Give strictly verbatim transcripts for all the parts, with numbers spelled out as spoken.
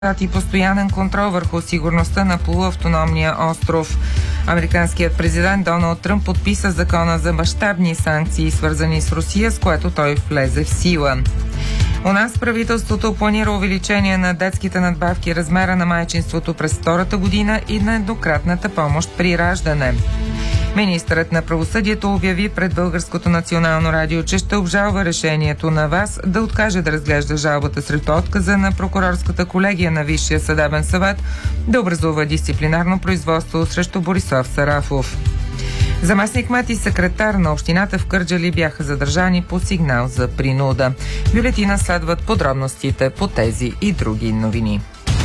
и постоянен контрол върху сигурността на полуавтономния остров. Американският президент Доналд Тръмп подписа закона за мащабни санкции, свързани с Русия, с което той влезе в сила. У нас правителството планира увеличение на детските надбавки, размера на майчинството през втората година и на еднократната помощ при раждане. Министърът на правосъдието обяви пред Българското национално радио, че ще обжалва решението на ВАС да откаже да разглежда жалбата сред отказа на прокурорската колегия на Висшия съдебен съвет да образува дисциплинарно производство срещу Борислав Сарафов. Заместник-кмет и секретар на общината в Кърджали бяха задържани по сигнал за принуда. В бюлетина следват подробностите по тези и други новини.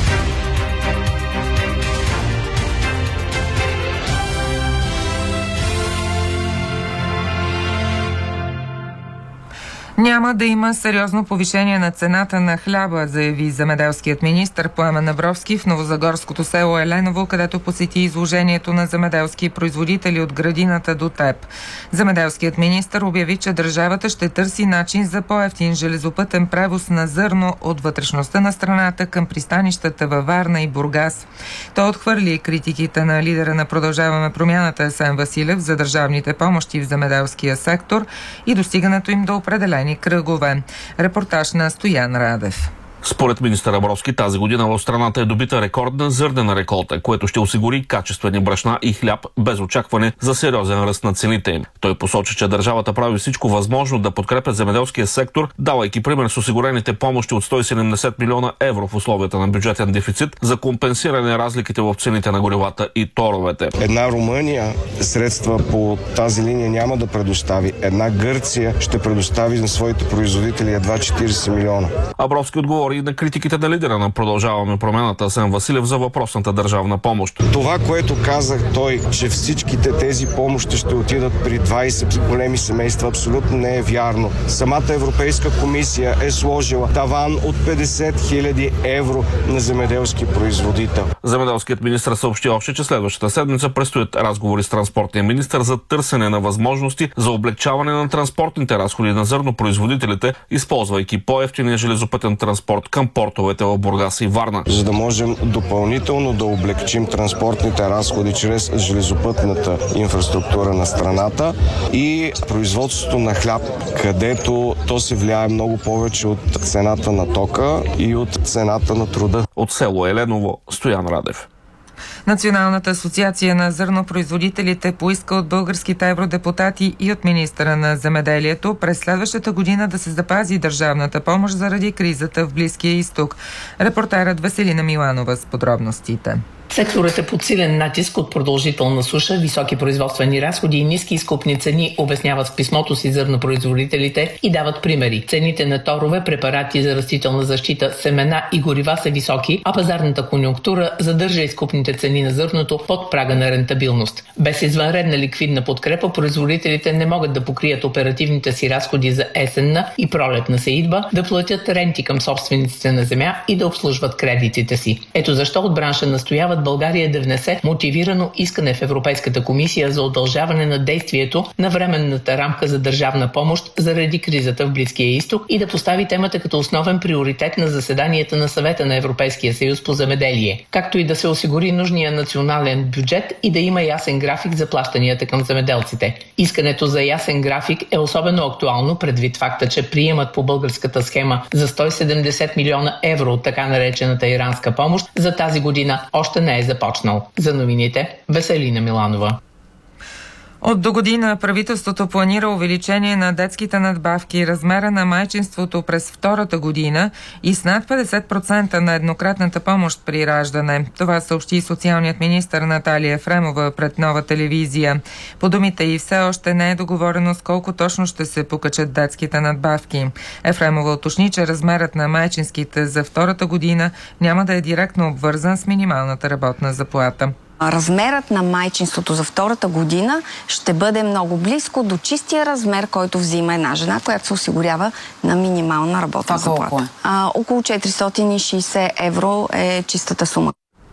Няма да има сериозно повишение на цената на хляба, заяви земеделският министър Пламен Абровски в новозагорското село Еленово, където посети изложението на земеделски производители от градината до теб. Земеделският министър обяви, че държавата ще търси начин за по-евтин железопътен превоз на зърно от вътрешността на страната към пристанищата във Варна и Бургас. Той отхвърли критиките на лидера на Продължаваме промяната Асен Василев за държавните помощи в земеделския сектор и достигането им до определени кръгове. Репортаж на Стоян Радев. Според министър Абровски, тази година в страната е добита рекордна зърнена реколта, което ще осигури качествени брашна и хляб без очакване за сериозен ръст на цените им. Той посочи, че държавата прави всичко възможно да подкрепя земеделския сектор, давайки пример с осигурените помощи от сто и седемдесет милиона евро в условията на бюджетен дефицит за компенсиране разликите в цените на горивата и торовете. Една Румъния средства по тази линия няма да предостави. Една Гърция ще предостави на своите производители едва четирийсет милиона. Абровски отговори и на критиките на лидера на Продължаваме промяната Асен Василев за въпросната държавна помощ. Това, което казах той, че всичките тези помощи ще отидат при двайсет големи семейства, абсолютно не е вярно. Самата Европейска комисия е сложила таван от петдесет хиляди евро на земеделски производител. Земеделският министър съобщи още, че следващата седмица предстоят разговори с транспортния министър за търсене на възможности за облегчаване на транспортните разходи на зърнопроизводителите, използвайки по-евтиния железопътен транспорт към портовете в Бургас и Варна. За да можем допълнително да облегчим транспортните разходи чрез железопътната инфраструктура на страната и производството на хляб, където то се влияе много повече от цената на тока и от цената на труда. От село Еленово, Стоян Радев. Националната асоциация на зърнопроизводителите поиска от българските евродепутати и от министъра на земеделието през следващата година да се запази държавната помощ заради кризата в Близкия изток. Репортерът Веселина Миланова с подробностите. Секторът е под силен натиск от продължителна суша, високи производствени разходи и ниски изкупни цени, обясняват в писмото си зърнопроизводителите и дават примери. Цените на торове, препарати за растителна защита, семена и горива са високи, а пазарната конюнктура задържа изкупните цени на зърното под прага на рентабилност. Без извънредна ликвидна подкрепа, производителите не могат да покрият оперативните си разходи за есенна и пролетна сеитба, да платят ренти към собствениците на земя и да обслужват кредитите си. Ето защо от бранша настояват България да внесе мотивирано искане в Европейската комисия за удължаване на действието на временната рамка за държавна помощ заради кризата в Близкия изток и да постави темата като основен приоритет на заседанията на Съвета на Европейския съюз по земеделие, както и да се осигури нужния национален бюджет и да има ясен график за плащанията към земеделците. Искането за ясен график е особено актуално предвид факта, че приемат по българската схема за сто и седемдесет милиона евро от така наречената иранска помощ за тази година още не е започнал. За новините, Веселина Миланова. От до година правителството планира увеличение на детските надбавки, размера на майчинството през втората година и с над петдесет процента на еднократната помощ при раждане. Това съобщи социалният министър Наталия Ефремова пред Нова телевизия. По думите й все още не е договорено с колко точно ще се покачат детските надбавки. Ефремова уточни, че размерът на майчинските за втората година няма да е директно обвързан с минималната работна заплата. Размерът на майчинството за втората година ще бъде много близко до чистия размер, който взима една жена, която се осигурява на минимална работна заплата. А, около четиристотин и шейсет евро е чистата сума.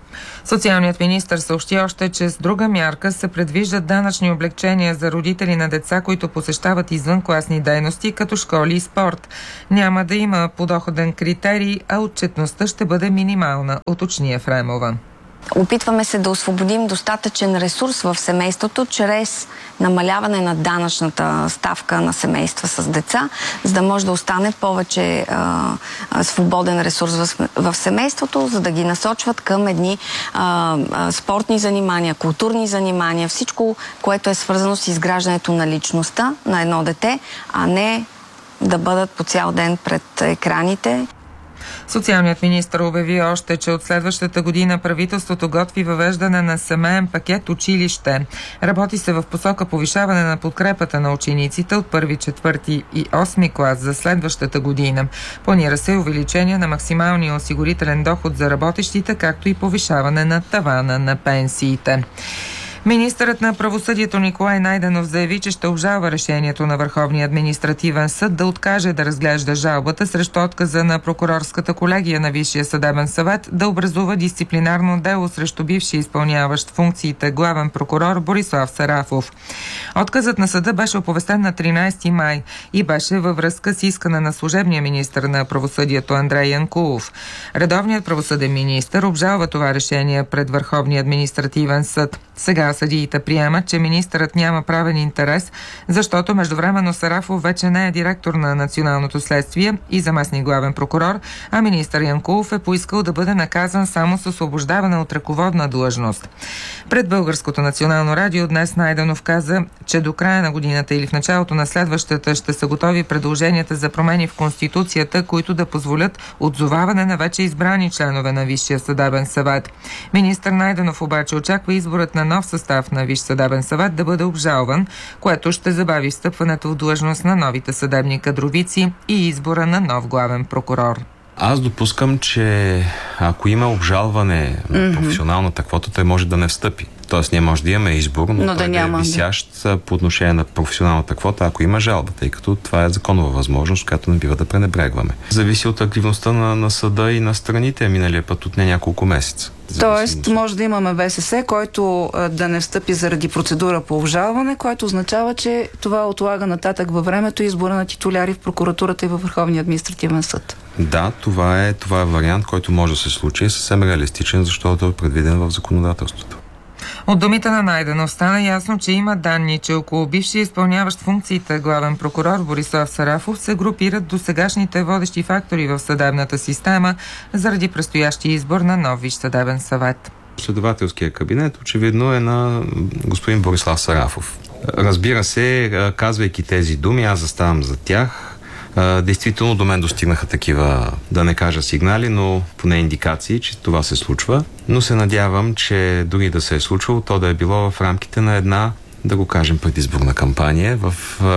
Социалният министър съобщи още, че с друга мярка се предвиждат данъчни облекчения за родители на деца, които посещават извънкласни дейности, като школи и спорт. Няма да има подоходен критерий, а отчетността ще бъде минимална, уточни Ефремова. Опитваме се да освободим достатъчен ресурс в семейството чрез намаляване на данъчната ставка на семейства с деца, за да може да остане повече а, а, свободен ресурс в, в семейството, за да ги насочват към едни а, а, спортни занимания, културни занимания, всичко, което е свързано с изграждането на личността на едно дете, а не да бъдат по цял ден пред екраните. Социалният министър обяви още, че от следващата година правителството готви въвеждане на семеен пакет училище. Работи се в посока повишаване на подкрепата на учениците от първи, четвърти и осми клас за следващата година. Планира се увеличение на максималния осигурителен доход за работещите, както и повишаване на тавана на пенсиите. Министърът на правосъдието Николай Найденов заяви, че ще обжалва решението на Върховния административен съд да откаже да разглежда жалбата срещу отказа на прокурорската колегия на Висшия съдебен съвет да образува дисциплинарно дело срещу бивши изпълняващ функциите главен прокурор Борислав Сарафов. Отказът на съда беше оповестен на тринайсети май и беше във връзка с искане на служебния министър на правосъдието Андрей Янкулов. Редовният правосъден министър обжалва това решение пред Върховния административен съд. Сега съдиите приемат, че министърът няма правен интерес, защото междувременно Сарафов вече не е директор на Националното следствие и заместник главен прокурор, а министър Янкулов е поискал да бъде наказан само с освобождаване от ръководна длъжност. Пред Българското национално радио днес Найденов каза, че до края на годината или в началото на следващата ще са готови предложенията за промени в Конституцията, които да позволят отзоваване на вече избрани членове на Висшия съдебен съвет. Министър Найденов обаче очаква изборът на нов състав на Висш съдебен съвет да бъде обжалван, което ще забави встъпването в длъжност на новите съдебни кадровици и избора на нов главен прокурор. Аз допускам, че ако има обжалване на mm-hmm. професионалната квота, той може да не встъпи. Тоест ние може да имаме избор, но, но той да няма, е висящ да. По отношение на професионалната квота, ако има жалба, тъй като това е законова възможност, която не бива да пренебрегваме. Зависи от активността на, на съда и на страните, миналия път от не няколко месеца. Тоест може да имаме ВСС, който а, да не встъпи заради процедура по обжалване, което означава, че това отлага нататък във времето избора на титуляри в прокуратурата и във Върховния административен съд. Да, това е, това е вариант, който може да се случи, е съвсем реалистичен, защото е предвиден в законодателството. От думите на Найденов стана ясно, че има данни, че около бивши изпълняващ функциите главен прокурор Борислав Сарафов се групират до сегашните водещи фактори в съдебната система заради предстоящия избор на нов Висш съдебен съвет. Следователския кабинет очевидно е на господин Борислав Сарафов. Разбира се, казвайки тези думи, аз заставам за тях. Действително до мен достигнаха такива, да не кажа сигнали, но поне индикации, че това се случва. Но се надявам, че дори да се е случвало, то да е било в рамките на една, да го кажем, предизборна кампания в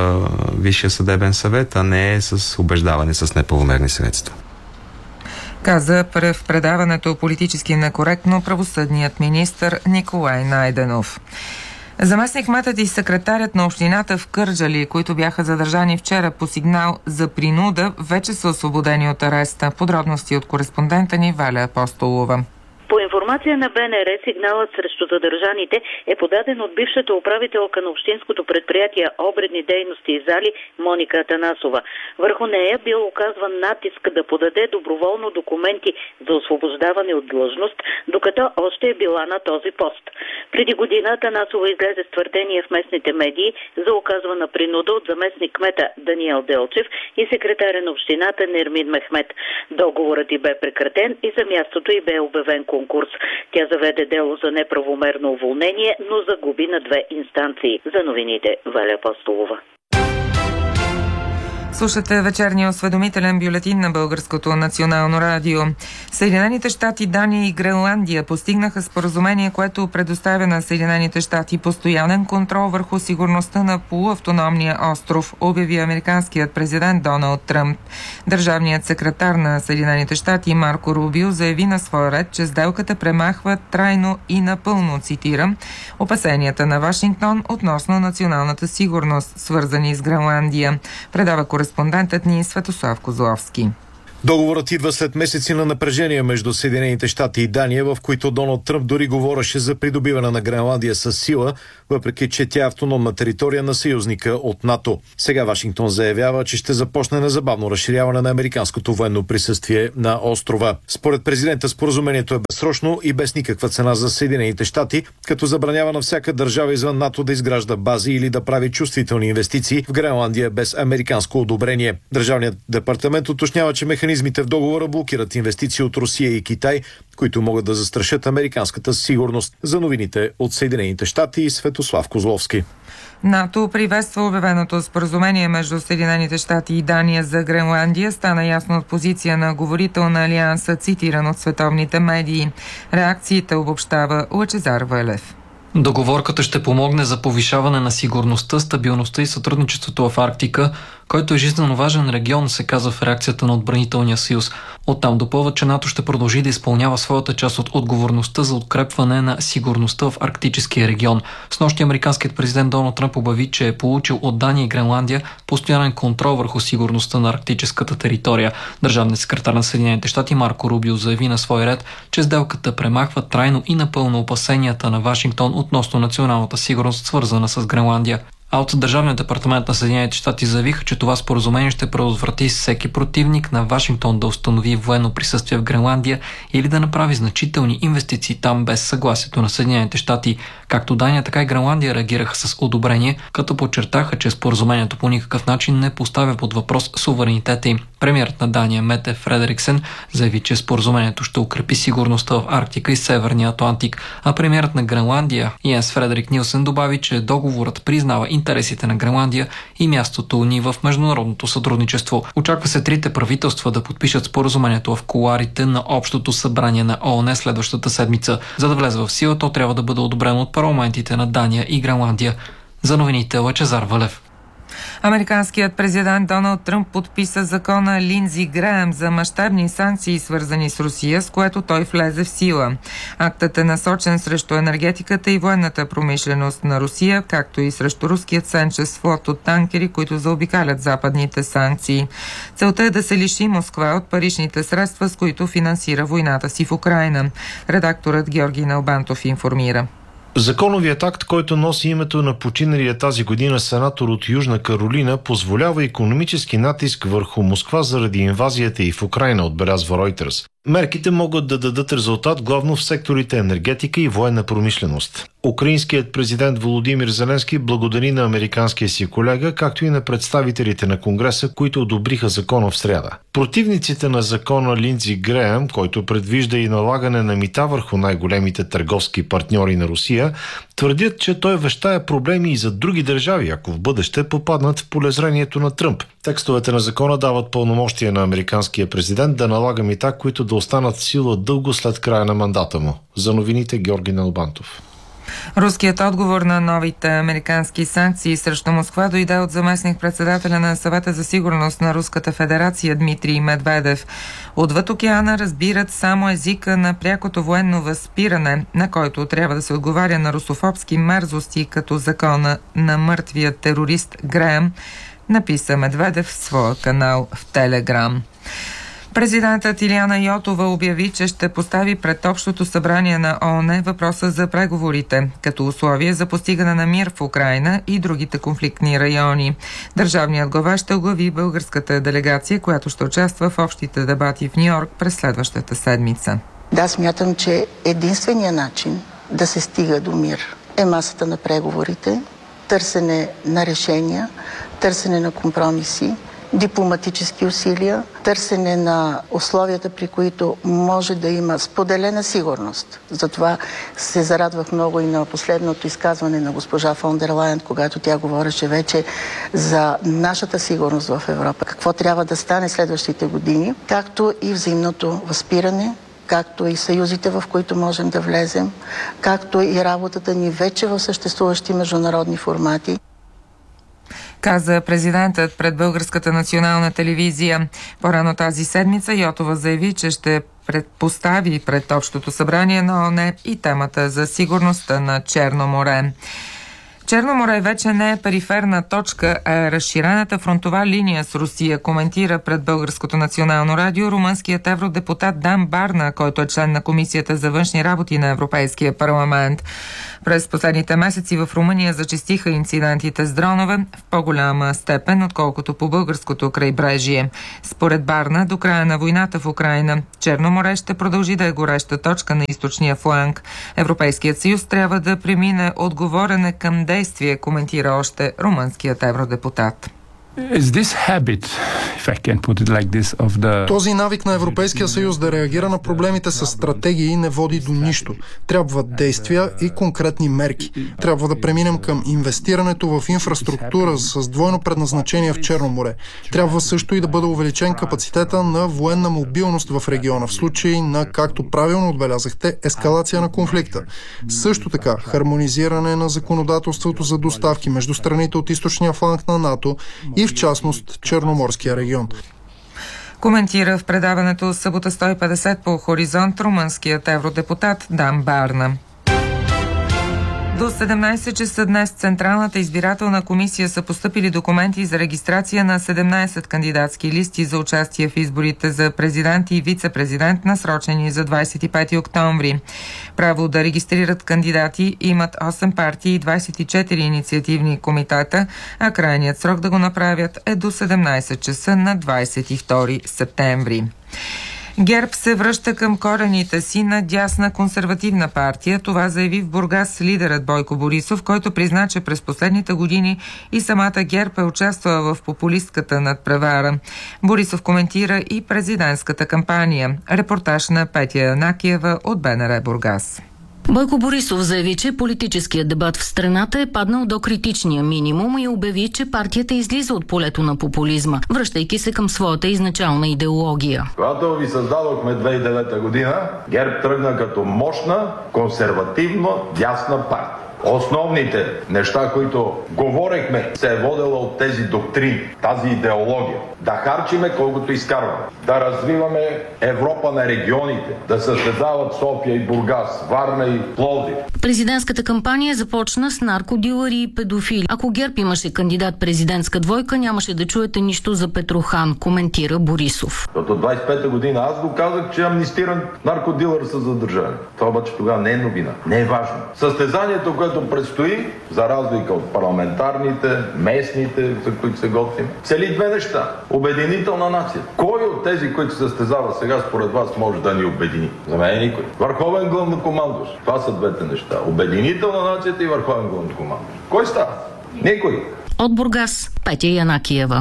е, Висшия съдебен съвет, а не с убеждаване с неправомерни средства. Каза в предаването политически некоректно правосъдният министър Николай Найденов. Заместник-кметът и секретарят на общината в Кърджали, които бяха задържани вчера по сигнал за принуда, вече са освободени от ареста. Подробности от кореспондента ни Валя Апостолова. По информация на БНР, сигналът срещу задържаните е подаден от бившата управителка на общинското предприятие Обредни дейности и зали Моника Атанасова. Върху нея бил оказван натиск да подаде доброволно документи за освобождаване от длъжност, докато още е била на този пост. Преди година Атанасова излезе с твърдение в местните медии за оказвана принуда от заместник кмета Даниел Делчев и секретаря на общината Нермин Мехмет. Договорът й бе прекратен и за мястото й бе обявен конкурс. Тя заведе дело за неправомерно уволнение, но загуби на две инстанции. За новините Валя Апостолова. Слушате вечерния осведомителен бюлетин на Българското национално радио. Съединените щати, Дания и Гренландия постигнаха споразумение, което предоставя на Съединените щати постоянен контрол върху сигурността на полуавтономния остров, обяви американският президент Доналд Тръмп. Държавният секретар на Съединените щати Марко Рубио заяви на своя ред, че сделката премахва трайно и напълно, цитирам, опасенията на Вашингтон относно националната сигурност, свързани с Гренландия. Предава кореспондентът ни Светослав Козловски. Договорът идва след месеци на напрежение между Съединените щати и Дания, в които Доналд Тръмп дори говореше за придобиване на Гренландия с сила, въпреки че тя е автономна територия на съюзника от НАТО. Сега Вашингтон заявява, че ще започне незабавно разширяване на американското военно присъствие на острова. Според президента споразумението е безсрочно и без никаква цена за Съединените щати, като забранява на всяка държава извън НАТО да изгражда бази или да прави чувствителни инвестиции в Гренландия без американско одобрение. Държавният департамент уточнява, че механизмите в договора блокират инвестиции от Русия и Китай, които могат да застрашат американската сигурност. За новините от Съединените щати и Светослав Козловски. НАТО приветства обявеното споразумение между Съединените щати и Дания за Гренландия. Стана ясно от позиция на говорител на Алианса, цитиран от световните медии. Реакциите обобщава Лъчезар Велев. Договорката ще помогне за повишаване на сигурността, стабилността и сътрудничеството в Арктика, който е жизненно важен регион, се казва в реакцията на отбранителния съюз. Оттам допълва, че НАТО ще продължи да изпълнява своята част от отговорността за укрепване на сигурността в арктическия регион. Снощи американският президент Доналд Тръмп обяви, че е получил от Дания и Гренландия постоянен контрол върху сигурността на арктическата територия. Държавният секретар на Съединените щати Марко Рубио заяви на свой ред, че сделката премахва трайно и напълно опасенията на Вашингтон относно националната сигурност, свързана с Гренландия. А от Държавния департамент на Съединените щати заявиха, че това споразумение ще предотврати всеки противник на Вашингтон да установи военно присъствие в Гренландия или да направи значителни инвестиции там без съгласието на Съединените щати. Както Дания, така и Гренландия реагираха с одобрение, като подчертаха, че споразумението по никакъв начин не поставя под въпрос суверенитета им. Премиерът на Дания Мете Фредериксен заяви, че споразумението ще укрепи сигурността в Арктика и Северния Атлантик, а премиерът на Гренландия Йенс Фредерик Нилсен добави, че договорът признава интересите на Гренландия и мястото ни в международното сътрудничество. Очаква се трите правителства да подпишат споразумението в кулоарите на Общото събрание на ООН следващата седмица. За да влезе в сила, то трябва да бъде одобрено от парламентите на Дания и Гренландия. За новините Лъчезар Валев. Американският президент Доналд Тръмп подписа закона Линдзи Греъм за мащабни санкции, свързани с Русия, с което той влезе в сила. Актът е насочен срещу енергетиката и военната промишленост на Русия, както и срещу руският сенчест флот от танкери, които заобикалят западните санкции. Целта е да се лиши Москва от паричните средства, с които финансира войната си в Украйна. Редакторът Георги Налбантов информира. Законовият акт, който носи името на починалия тази година сенатор от Южна Каролина, позволява икономически натиск върху Москва заради инвазията и в Украйна, отбелязва Reuters. Мерките могат да дадат резултат главно в секторите енергетика и военна промишленост. Украинският президент Володимир Зеленски благодари на американския си колега, както и на представителите на Конгреса, които одобриха закона в сряда. Противниците на закона Линдзи Греъм, който предвижда и налагане на мита върху най-големите търговски партньори на Русия, твърдят, че той вещае проблеми и за други държави, ако в бъдеще попаднат в полезрението на Тръмп. Текстовете на закона дават пълномощия на американския президент да налага мита, които да останат в сила дълго след края на мандата му. За новините Георги Налбантов. Руският отговор на новите американски санкции срещу Москва дойде от заместник-председателя на Съвета за сигурност на Руската федерация Дмитрий Медведев. Отвъд океана разбират само езика на прякото военно възпиране, на който трябва да се отговаря на русофобски мерзости, като закона на мъртвия терорист Греъм, написа Медведев в своя канал в Телеграм. Президентът Илияна Йотова обяви, че ще постави пред Общото събрание на ООН въпроса за преговорите, като условие за постигане на мир в Украйна и другите конфликтни райони. Държавният глава ще оглави българската делегация, която ще участва в общите дебати в Ню-Йорк през следващата седмица. Да, смятам, че единственият начин да се стига до мир е масата на преговорите, търсене на решения, търсене на компромиси, дипломатически усилия, търсене на условията, при които може да има споделена сигурност. Затова се зарадвах много и на последното изказване на госпожа фон дер Лайен, когато тя говореше вече за нашата сигурност в Европа. Какво трябва да стане следващите години, както и взаимното възпиране, както и съюзите, в които можем да влезем, както и работата ни вече в съществуващи международни формати. Каза президентът пред Българската национална телевизия. По-рано тази седмица Йотова заяви, че ще предпостави пред Общото събрание на ООН и темата за сигурността на Черно море. Черно море вече не е периферна точка, а е разширената фронтова линия с Русия, коментира пред Българското национално радио румънският евродепутат Дан Барна, който е член на Комисията за външни работи на Европейския парламент. През последните месеци в Румъния зачестиха инцидентите с дронове в по-голяма степен, отколкото по българското крайбрежие. Според Барна, до края на войната в Украйна, Черно море ще продължи да е гореща точка на източния фланг. Европейският съюз трябва да премине от говорене към действие, коментира още румънският евродепутат. Habit, like this, the... Този навик на Европейския съюз да реагира на проблемите с стратегии не води до нищо. Трябват действия и конкретни мерки. Трябва да преминем към инвестирането в инфраструктура с двойно предназначение в Черно море. Трябва също и да бъде увеличен капацитета на военна мобилност в региона, в случай на, както правилно отбелязахте, ескалация на конфликта. Също така, хармонизиране на законодателството за доставки между страните от източния фланг на НАТО и в частност Черноморския регион. Коментира в предаването Събота сто и петдесет по Хоризонт румънският евродепутат Дан Барна. До седемнайсет часа днес в Централната избирателна комисия са постъпили документи за регистрация на седемнайсет кандидатски листи за участие в изборите за президент и вице-президент, насрочени за двайсет и пети октомври. Право да регистрират кандидати имат осем партии и двайсет и четири инициативни комитета, а крайният срок да го направят е до седемнайсет часа на двайсет и втори септември. ГЕРБ се връща към корените си на дясна консервативна партия. Това заяви в Бургас лидерът Бойко Борисов, който призна, че през последните години и самата ГЕРБ е участвала в популистката надпревара. Борисов коментира и президентската кампания. Репортаж на Петя Янакиева от БНР Бургас. Бойко Борисов заяви, че политическият дебат в страната е паднал до критичния минимум и обяви, че партията излиза от полето на популизма, връщайки се към своята изначална идеология. Когато ви създадохме две хиляди и девета година, ГЕРБ тръгна като мощна, консервативна, дясна партия. Основните неща, които говорехме, се е водела от тези доктрини, тази идеология. Да харчиме колкото изкарваме, да развиваме Европа на регионите, да състезават София и Бургас, Варна и Пловдив. Президентската кампания започна с наркодилъри и педофили. Ако ГЕРБ имаше кандидат президентска двойка, нямаше да чуете нищо за Петрохан, коментира Борисов. До двайсет и пета година аз го казах, че амнистиран наркодилър са задържани. Това обаче тогава не е новина, не е важно. Състезанието, което предстои, за разлика от парламентарните, местните, за които се готвим, цели две неща. Обединителна нация. Кой от тези, които се състезава сега, според вас може да ни обедини? За мен е никой. Върховен главнокомандващ. Това са двете неща. Обединителна нацията и върховен главнокомандващ. Кой става? Никой. От Бургас, Петя Янакиева.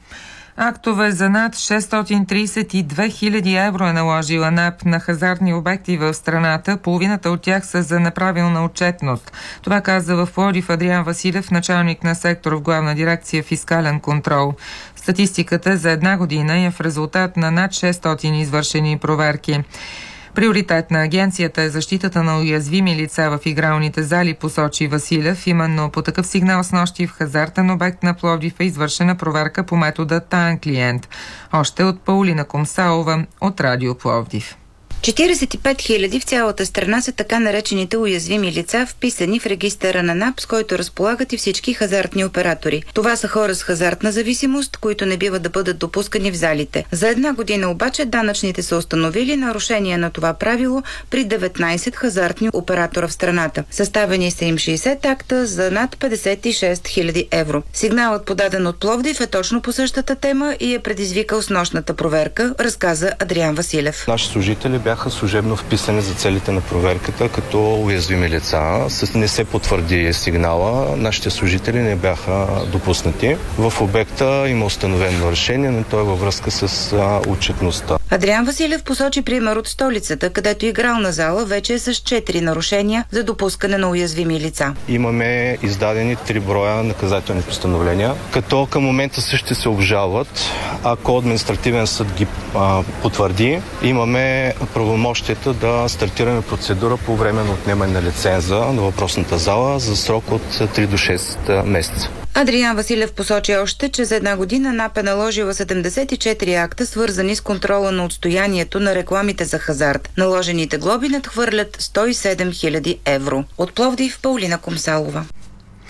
Актове за над шестстотин трийсет и две хиляди евро е наложила НАП на хазартни обекти в страната. Половината от тях са за неправилна отчетност. Това каза в Пловдив Адриан Василев, началник на сектор в Главна дирекция фискален контрол. Статистиката за една година е в резултат на над шестстотин извършени проверки. Приоритет на агенцията е защитата на уязвими лица в игралните зали, посочи Василев. Именно по такъв сигнал снощи в хазартен обект на Пловдив е извършена проверка по метода таен клиент. Още от Паулина Комсалова от Радио Пловдив. четирийсет и пет хиляди в цялата страна са така наречените уязвими лица, вписани в регистъра на НАП, с който разполагат и всички хазартни оператори. Това са хора с хазартна зависимост, които не бива да бъдат допускани в залите. За една година обаче данъчните са установили нарушение на това правило при деветнайсет хазартни оператора в страната. Съставени са им шейсет акта за над петдесет и шест хиляди евро. Сигналът, подаден от Пловдив, е точно по същата тема и е предизвикал снощната проверка, разказа Адриан Василев. Наши служители бяха служебно вписани за целите на проверката като уязвими лица. С не се потвърди сигнала, нашите служители не бяха допуснати. В обекта има установено решение, но то е във връзка с а, отчетността. Адриан Василев посочи пример от столицата, където игрална зала вече е с четири нарушения за допускане на уязвими лица. Имаме издадени три броя наказателни постановления, като към момента същите се обжалват. Ако административен съд ги а, потвърди, имаме правомощията да стартираме процедура по време на отнемане на лиценза на въпросната зала за срок от три до шест месеца. Адриан Василев посочи още, че за една година НАП е наложила седемдесет и четири акта, свързани с контрола на отстоянието на рекламите за хазарт. Наложените глоби надхвърлят сто и седем хиляди евро. От Пловдив, Паулина Комсалова.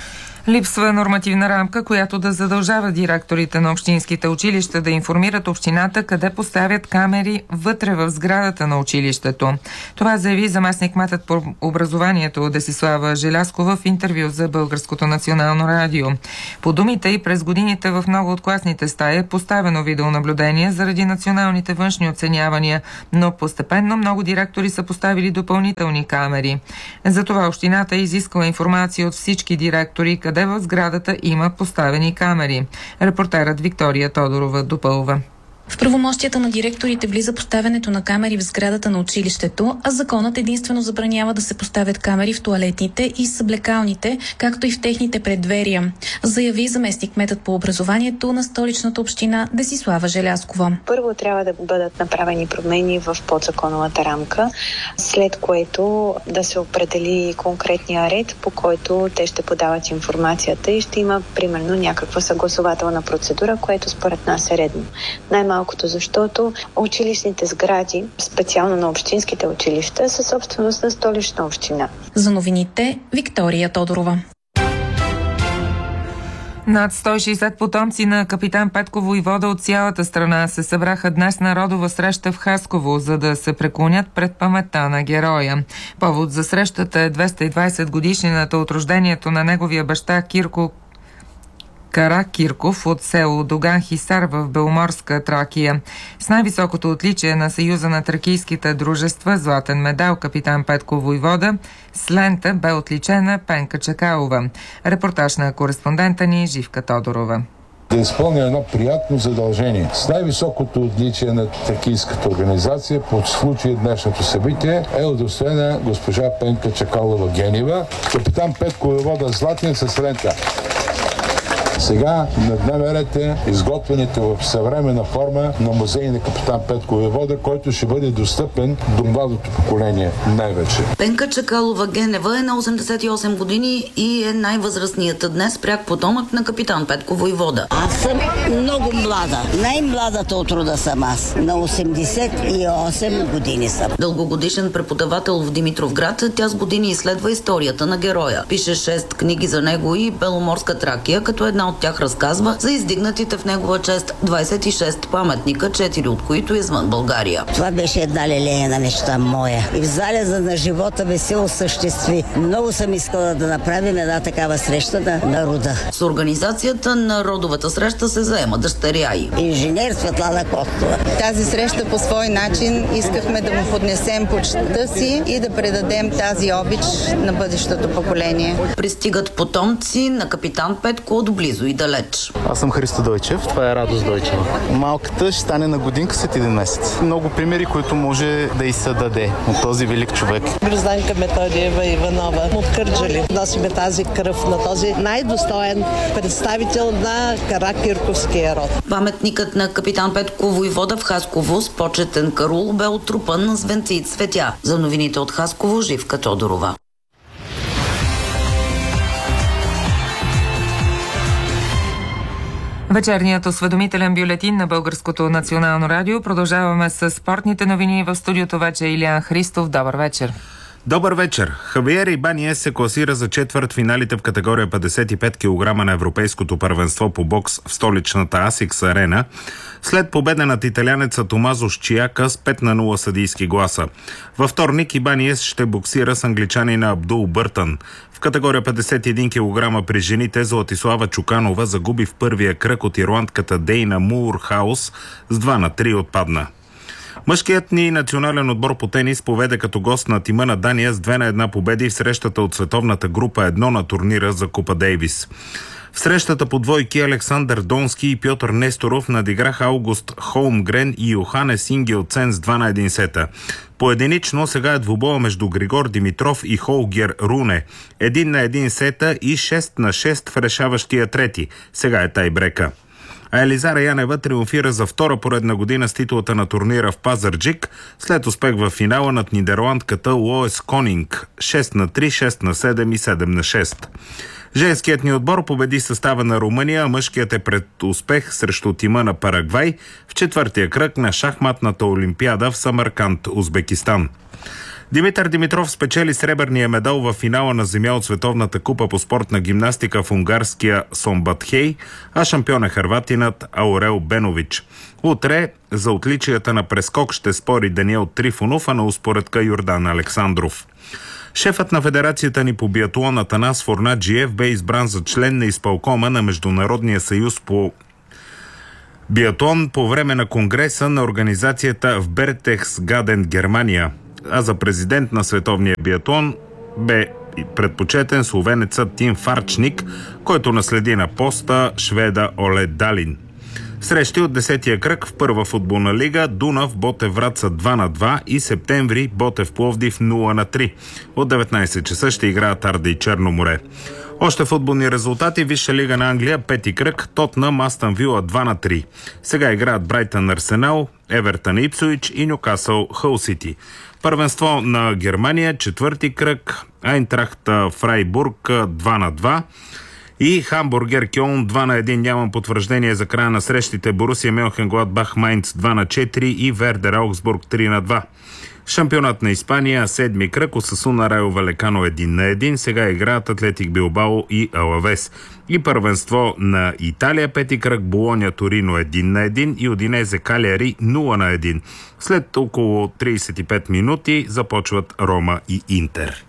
Липсва нормативна рамка, която да задължава директорите на общинските училища да информират общината къде поставят камери вътре в сградата на училището. Това заяви заместник-кметът по образованието Десислава Желязкова в интервю за Българското национално радио. По думите й, през годините в много от класните стаи е поставено видеонаблюдение заради националните външни оценявания, но постепенно много директори са поставили допълнителни камери. Затова общината е изискала информация от всички директори, къде в сградата има поставени камери. Репортерът Виктория Тодорова допълва. В правомощията на директорите влиза поставянето на камери в сградата на училището, а законът единствено забранява да се поставят камери в тоалетните и съблекалните, както и в техните преддверия, заяви заместник-кметът по образованието на Столичната община Десислава Желязкова. Първо трябва да бъдат направени промени в подзаконовата рамка, след което да се определи конкретния ред, по който те ще подават информацията и ще има примерно някаква съгласователна процедура, което според нас е редно. Най-малкото, защото училищните сгради, специално на общинските училища, са собственост на Столична община. За новините Виктория Тодорова. Над сто и шейсет потомци на капитан Петко Войвода от цялата страна се събраха днес на родова среща в Хасково, за да се преклонят пред паметта на героя. Повод за срещата е двеста и двайсет годишнината от рождението на неговия баща Кирко Каракирков от село Доган Хисар в Беломорска Тракия. С най-високото отличие на Съюза на тракийските дружества златен медал капитан Петко Войвода, с лента бе отличена Пенка Чакалова. Репортаж на кореспондента ни Живка Тодорова. Да изпълня едно приятно задължение. С най-високото отличие на тракийската организация по случай днешното събитие е удостоена госпожа Пенка Чакалова Генева, капитан Петко Войвода златен с лента. Сега на дневен ред е изготвянето в съвременна форма на музей на капитан Петко Войвода, който ще бъде достъпен до младото поколение най-вече. Пенка Чакалова Генева е на осемдесет и осем години и е най-възрастният днес пряк потомък на капитан Петко Войвода. Аз съм много млада. Най-младата от рода съм аз. На осемдесет и осем години съм. Дългогодишен преподавател в Димитровград, тя с години изследва историята на героя. Пише шест книги за него и Беломорска Тракия, като една от тях разказва за издигнатите в негова чест двайсет и шест паметника, четири от които извън България. Това беше една лелеяна мечта моя. И в залеза на живота ми се осъществи. Много съм искала да направим една такава среща на народа. С организацията на родовата среща се заема дъщеря й. Инженер Светлана Костова. Тази среща по свой начин искахме да му поднесем почтта си и да предадем тази обич на бъдещото поколение. Пристигат потомци на капитан Петко от близо и далеч. Аз съм Христо Дойчев, това е Радост Дойчева. Малката ще стане на годинка след един месец. Много примери, които може да и се даде от този велик човек. Грозданка Методиева Иванова от Кърджали. Носиме тази кръв на този най-достоен представител на Каракирковския род. Паметникът на капитан Петко Войвода в Хасково с почетен карул бе отрупан с венци и цветя. За новините от Хасково, Живка Тодорова. Вечерният осведомителен бюлетин на Българското национално радио. Продължаваме с спортните новини. В студиото вече Илиян Христов. Добър вечер. Добър вечер. Хавиер Ибаниес се класира за четвърт финалите в категория петдесет и пет килограма на Европейското първенство по бокс в столичната Асикс арена, след победа над италянеца Томазо Счияка с пет на нула съдийски гласа. Във вторник Ибаниес ще боксира с англичанина Абдул Бъртън. В категория петдесет и един килограма при жените Златислава Чуканова загуби в първия кръг от ирландката Дейна Муърхаус с два на три отпадна. Мъжкият ни национален отбор по тенис поведе като гост на тима на Дания с две на една победи в срещата от световната група едно на турнира за Купа Дейвис. В срещата по двойки Александър Донски и Пьотър Несторов надиграха Аугуст Холмгрен и Йоханес Ингелцен с два на един сета. Поединично сега е двубоя между Григор Димитров и Холгер Руне. Един на един сета и шест на шест в решаващия трети. Сега е тайбрека. А Елизара Янева триумфира за втора поредна година с титулата на турнира в Пазарджик, след успех в финала над нидерландката Лоес Конинг шест на три, шест на седем и седем на шест. Женският ни отбор победи състава на Румъния, а мъжкият е пред успех срещу тима на Парагвай в четвъртия кръг на шахматната олимпиада в Самарканд, Узбекистан. Димитър Димитров спечели сребърния медал в финала на земя от Световната купа по спортна гимнастика в унгарския Сомбатхей, а шампион е хърватинът Аурел Бенович. Утре за отличията на прескок ще спори Даниел Трифонов, а на успоредка Йордан Александров. Шефът на Федерацията ни по биатлон Атанас Форнаджиев бе избран за член на изпълкома на Международния съюз по биатлон по време на конгреса на организацията в Бертехсгаден, Германия. А за президент на световния биатлон бе предпочетен словенецът Тим Фарчник, който наследи на поста шведа Оле Далин. Срещи от десетия кръг в първа футболна лига: Дунав Ботев Враца два на два и Септември Ботев Пловдив нула на три. От деветнайсет часа ще играят Арда и Черно море. Още футболни резултати: Висша лига на Англия, пети кръг, Тотнъм Астън Вила два на три. Сега играят Брайтън Арсенал, Евертън Ипсуич и Нюкасъл Хъл Сити. Първенство на Германия, четвърти кръг, Айнтрахт Фрайбург два на два и Хамбургер Кьолн два на един. Нямам потвърждение за края на срещите: Борусия Мьонхенгладбах Майнц два на четири и Вердер Аугсбург три на два. Шампионат на Испания, седми кръг, Осасуна Райо Валекано един на един. Сега играят Атлетик Билбао и Алавес. И първенство на Италия, пети кръг, Болоня Торино един на един и Удинезе Калиари нула на един. След около трийсет и пет минути започват Рома и Интер.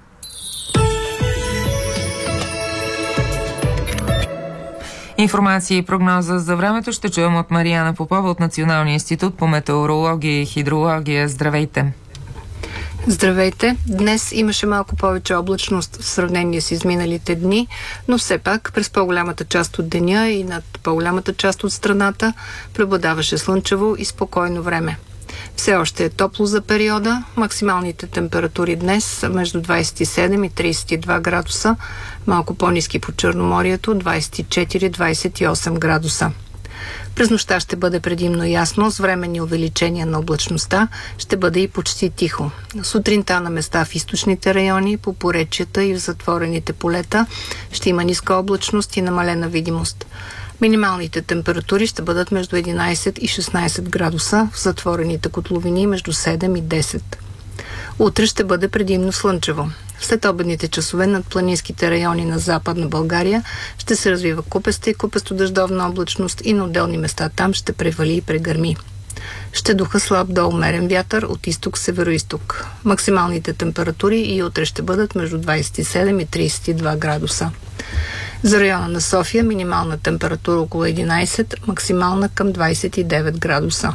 Информация и прогноза за времето ще чуем от Марияна Попова от Националния институт по метеорология и хидрология. Здравейте! Здравейте! Днес имаше малко повече облачност в сравнение с изминалите дни, но все пак през по-голямата част от деня и над по-голямата част от страната преобладаваше слънчево и спокойно време. Все още е топло за периода. Максималните температури днес са между двайсет и седем и трийсет и два градуса, малко по-ниски по Черноморието, двайсет и четири до двайсет и осем градуса. През нощта ще бъде предимно ясно, с временни увеличения на облачността, ще бъде и почти тихо. Сутринта на места в източните райони, по поречията и в затворените полета ще има ниска облачност и намалена видимост. Минималните температури ще бъдат между единайсет и шестнайсет градуса, в затворените котловини между седем и десет. Утре ще бъде предимно слънчево. В следобедните часове над планинските райони на Западна България ще се развива купеста и купесто-дъждовна облачност и на отделни места там ще превали и прегърми. Ще духа слаб до умерен вятър от изток-североизток. Максималните температури и утре ще бъдат между двайсет и седем и трийсет и два градуса. За района на София минимална температура около единайсет, максимална към двайсет и девет градуса.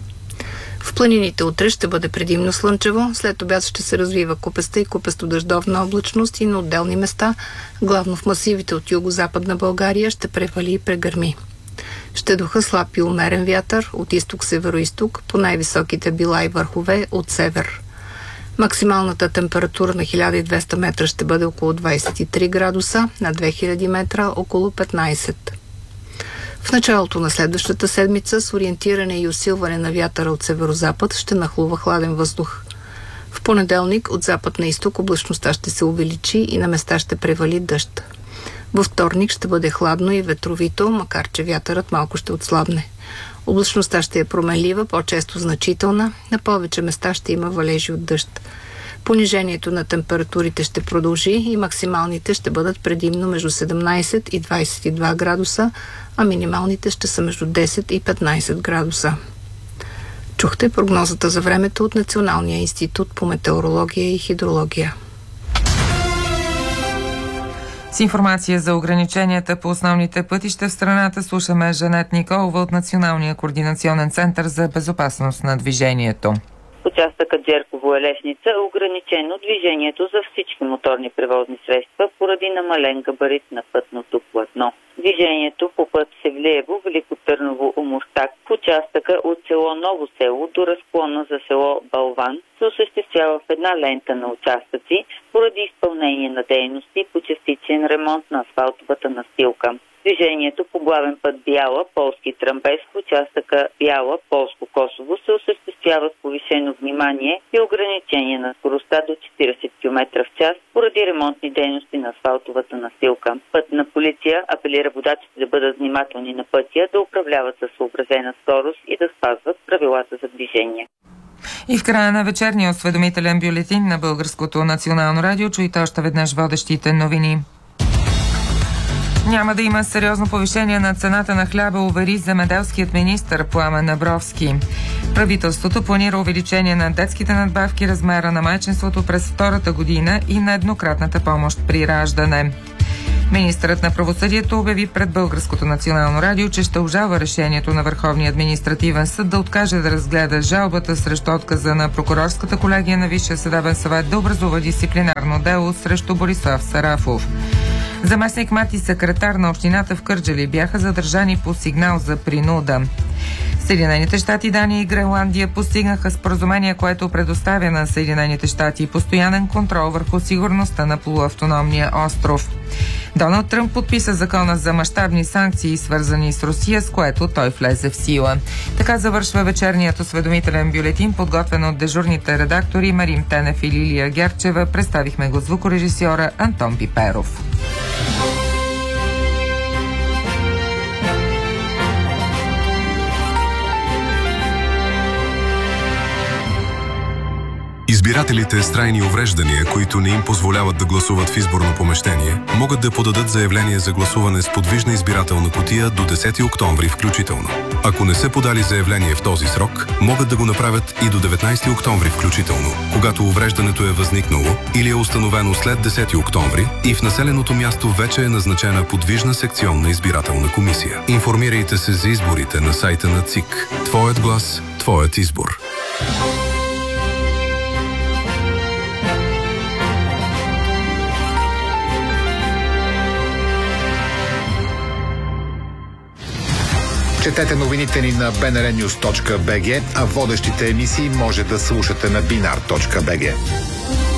В планините утре ще бъде предимно слънчево, след обяд ще се развива купеста и купесто-дъждовна облачност и на отделни места, главно в масивите от юго-западна България, ще превали и прегърми. Ще духа слаб и умерен вятър от изток-североизток, по най-високите била и върхове от север. Максималната температура на хиляда и двеста метра ще бъде около двайсет и три градуса, на две хиляди метра около петнайсет. В началото на следващата седмица с ориентиране и усилване на вятъра от северозапад ще нахлува хладен въздух. В понеделник от запад на изток облачността ще се увеличи и на места ще превали дъжд. Във вторник ще бъде хладно и ветровито, макар че вятърът малко ще отслабне. Облачността ще е променлива, по-често значителна, на повече места ще има валежи от дъжд. Понижението на температурите ще продължи и максималните ще бъдат предимно между седемнайсет и двайсет и два градуса, а минималните ще са между десет и петнайсет градуса. Чухте прогнозата за времето от Националния институт по метеорология и хидрология. С информация за ограниченията по основните пътища в страната слушаме Жанет Николова от Националния координационен център за безопасност на движението. Участъкът Джерково-Елешница е ограничено движението за всички моторни превозни средства поради намален габарит на пътното платно. Движението по път Севлиево, Велико Търново, Омуртак в участъка от село Ново село до разклона за село Балван се осъществява в една лента на участъци поради изпълнение на дейности по частичен ремонт на асфалтовата настилка. Движението по главен път Бяла, Полски Тръмбеш в участъка Бяла, Полско-Косово се осъществява с повишено внимание и ограничение на скоростта до четирийсет километра в час поради ремонтни дейности на асфалтовата настилка. Пътна полиция апелира водачите да бъдат внимателни на пътя, да управляват със съобразена скорост и да спазват правилата за движение. И в края на вечерния осведомителен бюлетин на Българското национално радио чуйте още веднъж водещите новини. Няма да има сериозно повишение на цената на хляба, увери земеделският министър Пламен Абровски. Правителството планира увеличение на детските надбавки, размера на майчинството през втората година и на еднократната помощ при раждане. Министърът на правосъдието обяви пред Българското национално радио, че ще обжалва решението на Върховния административен съд да откаже да разгледа жалбата срещу отказа на прокурорската колегия на Висшия съдебен съвет да образува дисциплинарно дело срещу Борислав Сарафов. Заместник Мати, секретар на общината в Кърджали, бяха задържани по сигнал за принуда. Съединените щати, Дания и Гренландия постигнаха споразумение, което предоставя на Съединените щати постоянен контрол върху сигурността на полуавтономния остров. Доналд Тръмп подписа закона за мащабни санкции, свързани с Русия, с което той влезе в сила. Така завършва вечерният осведомителен бюлетин, подготвен от дежурните редактори Марим Тенев и Лилия Герчева. Представихме го звукорежисьора Антон Пиперов. Избирателите с трайни увреждания, които не им позволяват да гласуват в изборно помещение, могат да подадат заявление за гласуване с подвижна избирателна кутия до десети октомври включително. Ако не са подали заявление в този срок, могат да го направят и до деветнайсети октомври включително, когато увреждането е възникнало или е установено след десети октомври и в населеното място вече е назначена подвижна секционна избирателна комисия. Информирайте се за изборите на сайта на ЦИК. Твоят глас, твоят избор. Четете новините ни на би ен ар нюз точка би джи, а водещите емисии може да слушате на бинар точка би джи.